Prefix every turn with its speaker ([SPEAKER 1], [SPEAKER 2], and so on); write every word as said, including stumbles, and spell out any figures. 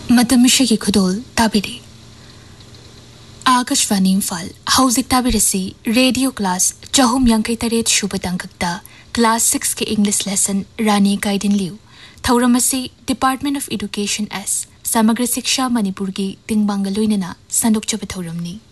[SPEAKER 1] मतमिशगी खुदोल ताबिरी Akashvani Imphal हौजिक ताबिरसी radio class चहुम यांकई Taret शुभ तंककता class six के English lesson Rani काइदिन Liu थौरमसी department of education S समग्र शिक्षा मणिपुर की तिंगबांग लोइनना संदोकचब थौरमनी।